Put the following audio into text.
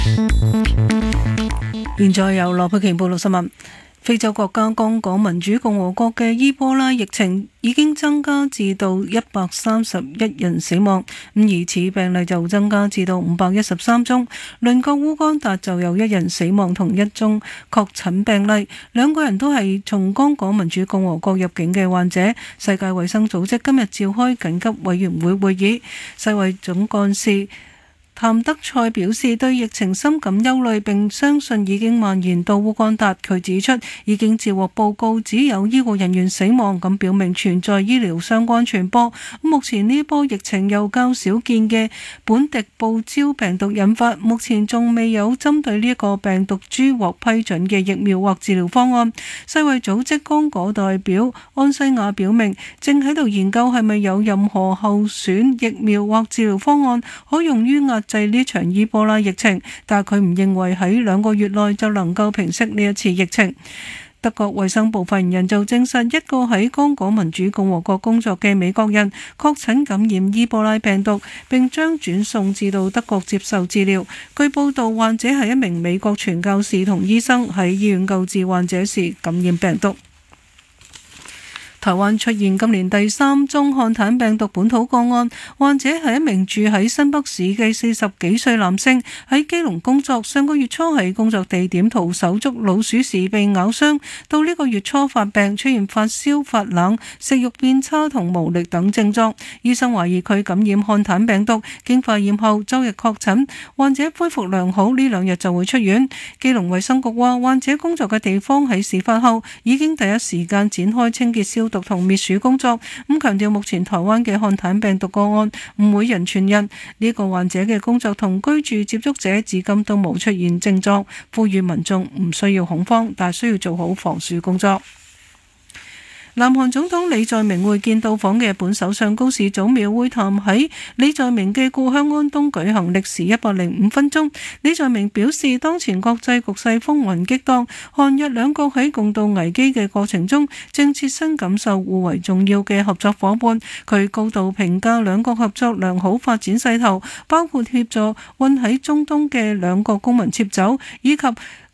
現在由羅佩瓊報道新聞。非洲國家剛果民主共和國嘅伊波拉疫情已經增加至到131人死亡，疑似病例就增加至到513宗。鄰國烏干達就有1人死亡同1宗確診病例，2個人都係從剛果民主共和國入境嘅患者。世界衛生組織今日召開緊急委員會會議，世衛總幹事譚德塞表示對疫情深感憂慮，並相信已經蔓延到烏干達。佢指出已經接獲報告只有醫護人員死亡，咁表明存在醫療相關傳播。目前呢波疫情又較少見嘅本地報招病毒引發，目前仲未有針對呢一個病毒株獲批准嘅疫苗或治療方案。世衛組織剛果代表安西亞表明，正喺度研究係咪有任何候選疫苗或治療方案可用於壓制呢場伊波拉疫情，但佢唔認為喺2個月內就能夠平息呢一次疫情。德國衛生部發言人就證實，一個喺剛果民主共和國工作嘅美國人確診感染伊波拉病毒，並將轉送至到德國接受治療。據報道，患者係一名美國傳教士同醫生，喺醫院救治患者時感染病毒。台灣出現今年第3宗漢坦病毒本土個案，患者係一名住喺新北市嘅40幾歲男性，喺基隆工作，上個月初喺工作地點徒手捉老鼠時被咬傷，到呢個月初發病，出現發燒、發冷、食慾變差同無力等症狀。醫生懷疑佢感染漢坦病毒，經化驗後周日確診，患者恢復良好，呢2日就會出院。基隆衛生局話，患者工作嘅地方喺事發後已經第一時間展開清潔消毒同滅鼠工作，強調目前台灣嘅漢坦病毒個案唔會人傳人，呢個患者嘅工作同居住接觸者至今都冇出現症狀，呼籲民眾唔需要恐慌，但需要做好防鼠工作。南韓總統李在明會見到訪嘅日本首相高市早苗，會談喺李在明嘅故鄉安東舉行，歷時105分鐘。李在明表示，當前國際局勢風雲激盪，韓日兩國喺共度危機嘅過程中，正切身感受互為重要嘅合作夥伴。佢高度評價兩國合作良好發展勢頭，包括協助運喺中東嘅2國公民撤走，以及